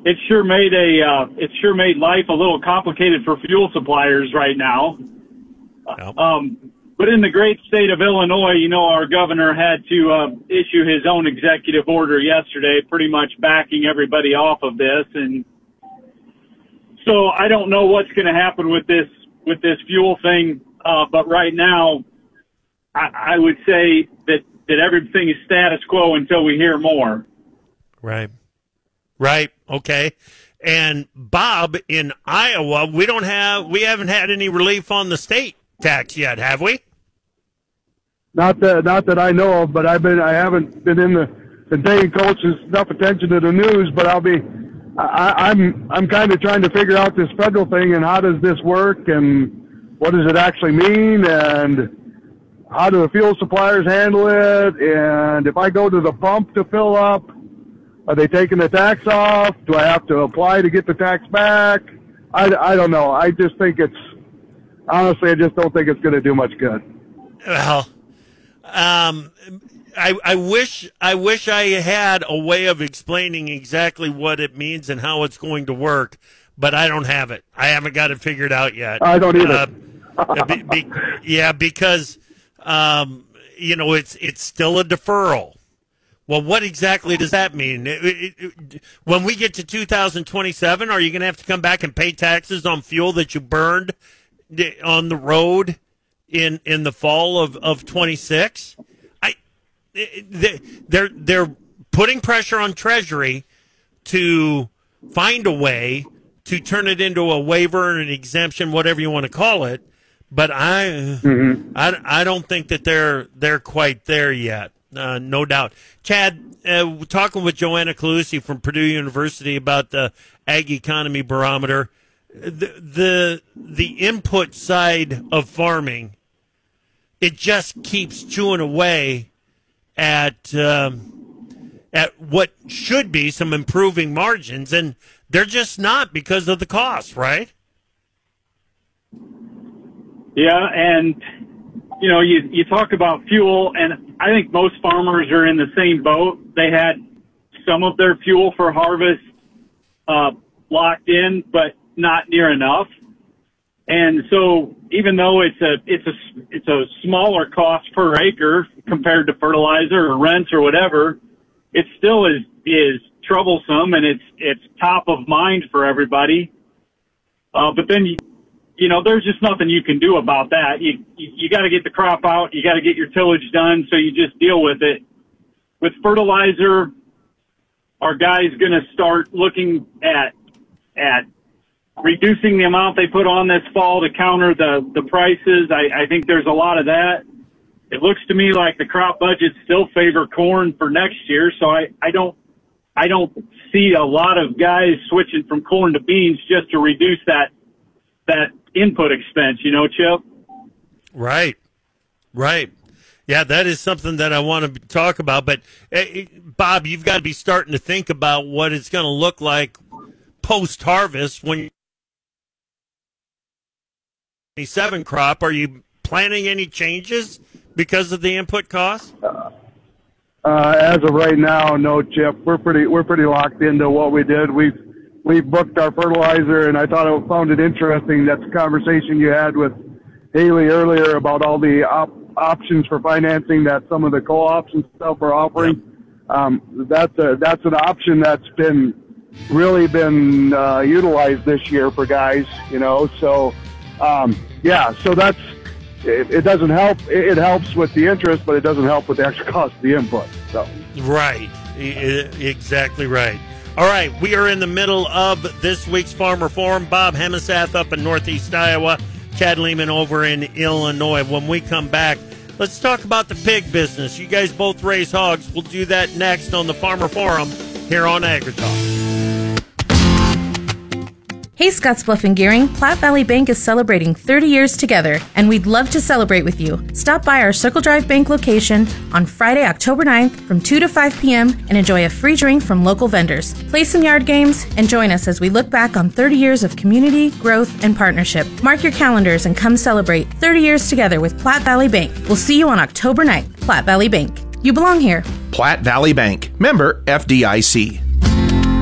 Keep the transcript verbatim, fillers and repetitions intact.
it sure made a uh, it sure made life a little complicated for fuel suppliers right now. Yep. Um, but in the great state of Illinois, you know, our governor had to uh, issue his own executive order yesterday, pretty much backing everybody off of this. And so I don't know what's going to happen with this with this fuel thing. Uh, but right now, I, I would say that, that everything is status quo until we hear more. Right. Right. Okay. And Bob, in Iowa, we don't have, we haven't had any relief on the state tax yet, have we? Not that, not that I know of, but I've been, I haven't been in the, been paying close enough attention to the news, but I'll be, I, I'm, I'm kind of trying to figure out this federal thing and how does this work and what does it actually mean and how do the fuel suppliers handle it? And if I go to the pump to fill up, are they taking the tax off? Do I have to apply to get the tax back? I, I don't know. I just think it's, honestly, I just don't think it's going to do much good. Well, um, I, I wish I wish I had a way of explaining exactly what it means and how it's going to work, but I don't have it. I haven't got it figured out yet. I don't either. Uh, be, be, yeah, because um, you know it's it's still a deferral. Well, what exactly does that mean? It, it, it, when we get to two thousand twenty-seven, are you going to have to come back and pay taxes on fuel that you burned on the road in in the fall of, of twenty-six? I they're they're putting pressure on Treasury to find a way to turn it into a waiver and an exemption, whatever you want to call it. But I mm-hmm. I, I don't think that they're they're quite there yet. Uh, no doubt. Chad, uh, talking with Joanna Calusi from Purdue University about the Ag Economy Barometer, the, the the input side of farming, it just keeps chewing away at um, at what should be some improving margins, and they're just not because of the cost, right? Yeah, and you know, you you talk about fuel, and I think most farmers are in the same boat. They had some of their fuel for harvest uh, locked in, but not near enough. And so, even though it's a it's a it's a smaller cost per acre compared to fertilizer or rents or whatever, it still is is troublesome, and it's it's top of mind for everybody. Uh, but then you. You know, there's just nothing you can do about that. You you, you got to get the crop out. You got to get your tillage done, so you just deal with it. With fertilizer, our guys going to start looking at at reducing the amount they put on this fall to counter the the prices. I, I think there's a lot of that. It looks to me like the crop budgets still favor corn for next year, so I, I don't I don't see a lot of guys switching from corn to beans just to reduce that that input expense, you know, Chip? Right, right. Yeah, that is something that I want to talk about. But, uh, Bob, you've got to be starting to think about what it's going to look like post-harvest when you're seven crop. Are you planning any changes because of the input costs? Uh, uh, as of right now, no, Chip. We're pretty we're pretty locked into what we did. We've We booked our fertilizer, and I thought I found it interesting that the conversation you had with Haley earlier about all the op- options for financing that some of the co-ops and stuff are offering. Yep. Um, that's a, that's an option that's been really been uh, utilized this year for guys, you know. So, um, yeah, so that's it, it doesn't help. It, it helps with the interest, but it doesn't help with the extra cost of the input. So right, exactly right. All right, we are in the middle of this week's Farmer Forum. Bob Hemisath up in Northeast Iowa, Chad Lehman over in Illinois. When we come back, let's talk about the pig business. You guys both raise hogs. We'll do that next on the Farmer Forum here on AgriTalk. Hey, Scottsbluff and Gearing, Platte Valley Bank is celebrating thirty years together, and we'd love to celebrate with you. Stop by our Circle Drive Bank location on Friday, October ninth from two to five p.m. and enjoy a free drink from local vendors. Play some yard games and join us as we look back on thirty years of community, growth, and partnership. Mark your calendars and come celebrate thirty years together with Platte Valley Bank. We'll see you on October ninth. Platte Valley Bank. You belong here. Platte Valley Bank. Member F D I C.